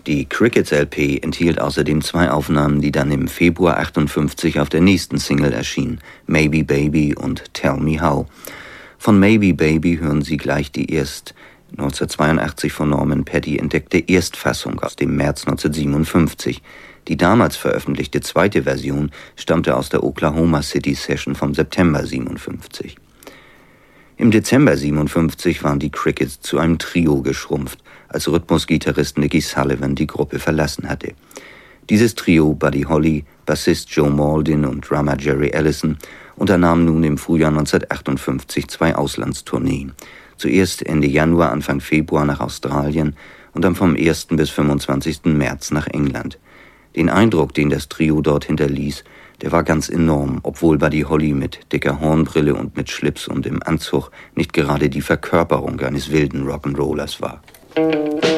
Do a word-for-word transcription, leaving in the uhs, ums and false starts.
Die Crickets-L P enthielt außerdem zwei Aufnahmen, die dann im Februar achtundfünfzig auf der nächsten Single erschienen, Maybe Baby und Tell Me How. Von Maybe Baby hören Sie gleich die erst neunzehnhundertzweiundachtzig von Norman Petty entdeckte Erstfassung aus dem März neunzehnhundertsiebenundfünfzig. Die damals veröffentlichte zweite Version stammte aus der Oklahoma City Session vom September siebenundfünfzig. Im Dezember siebenundfünfzig waren die Crickets zu einem Trio geschrumpft, als Rhythmusgitarrist Nicky Sullivan die Gruppe verlassen hatte. Dieses Trio, Buddy Holly, Bassist Joe Mauldin und Drummer Jerry Allison, unternahm nun im Frühjahr neunzehnhundertachtundfünfzig zwei Auslandstourneen. Zuerst Ende Januar, Anfang Februar nach Australien und dann vom ersten bis fünfundzwanzigsten März nach England. Den Eindruck, den das Trio dort hinterließ, der war ganz enorm, obwohl Buddy Holly mit dicker Hornbrille und mit Schlips und im Anzug nicht gerade die Verkörperung eines wilden Rock'n'Rollers war.